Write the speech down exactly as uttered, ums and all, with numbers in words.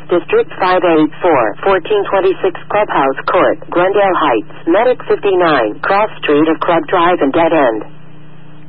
District five eighty-four, fourteen twenty-six Clubhouse Court, Glendale Heights, Medic fifty-nine, Cross Street of Club Drive and Dead End.